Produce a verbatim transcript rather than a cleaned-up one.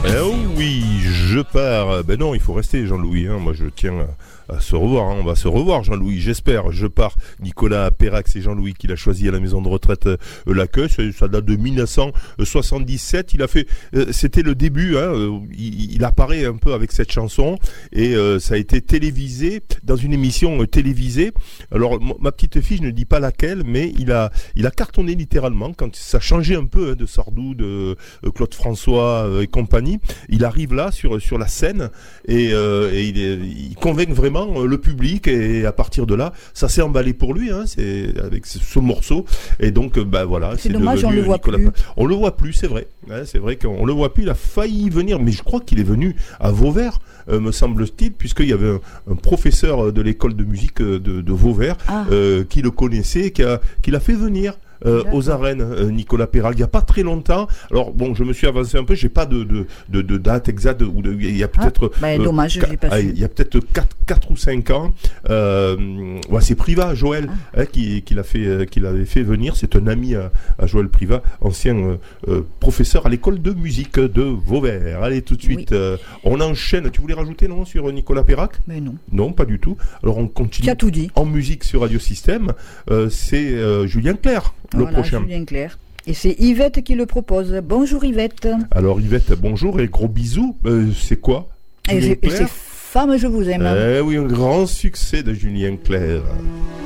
Eh oui, je pars. Ben non, il faut rester, Jean-Louis. Hein. Moi, je tiens à, à se revoir. Hein. On va se revoir, Jean-Louis. J'espère. Je pars. Nicolas Perrac, c'est Jean-Louis qui l'a choisi à la maison de retraite euh, L'Accueil. Ça date de dix-neuf cent soixante-dix-sept. Il a fait. Euh, c'était le début. Hein. Il, il apparaît un peu avec cette chanson et euh, ça a été télévisé dans une émission euh, télévisée. Alors, m- ma petite fille, je ne dis pas laquelle, mais il a, il a cartonné littéralement quand ça changeait un peu hein, de Sardou, de euh, Claude François euh, et compagnie. Il arrive là sur sur la scène et, euh, et il, est, il convainc vraiment euh, le public et à partir de là, ça s'est emballé pour lui, hein, c'est avec ce, ce morceau et donc euh, bah voilà. C'est, c'est dommage, on le voit Nicolas plus. Pa- on le voit plus, c'est vrai. Ouais, c'est vrai qu'on le voit plus. Il a failli venir, mais je crois qu'il est venu à Vauvert, euh, me semble-t-il, puisqu'il y avait un, un professeur de l'école de musique de, de Vauvert Ah. euh, qui le connaissait, qui a qui l'a fait venir. Euh, aux arènes, euh, Nicolas Perrac, il n'y a pas très longtemps. Alors bon, je me suis avancé un peu, j'ai pas de de de, de date exacte ou de, il y a peut-être. Ah, bah, dommage, euh, j'ai pas ah, su. il y a peut-être quatre ou cinq ans. Euh, ouais, c'est Privat, Joël, Ah. hein, qui qui l'a fait, euh, qui l'avait fait venir. C'est un ami à, à Joël Privat, ancien euh, euh, professeur à l'école de musique de Vauvert. Allez, tout de suite, Oui. euh, on enchaîne. Tu voulais rajouter non sur Nicolas Perrac? Mais non. Non, pas du tout. Alors on continue. Tu as tout dit. En musique sur Radio Système, euh, c'est euh, Julien Clerc, le Voilà, prochain. Julien Clerc. Et c'est Yvette qui le propose. Bonjour Yvette. Alors Yvette, bonjour et gros bisous. Euh, c'est quoi Et Julien c'est, et Clerc c'est Femme, je vous aime. Eh oui, un grand succès de Julien Clerc.